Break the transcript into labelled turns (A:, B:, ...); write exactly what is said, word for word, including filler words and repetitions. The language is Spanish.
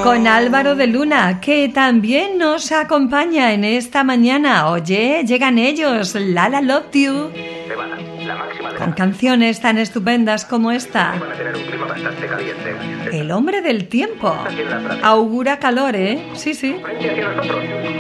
A: con Álvaro de Luna, que también nos acompaña en esta mañana. Oye, llegan ellos, Lala Love You, con canciones tan estupendas como esta. El hombre del tiempo. Augura calor, ¿eh? Sí, sí.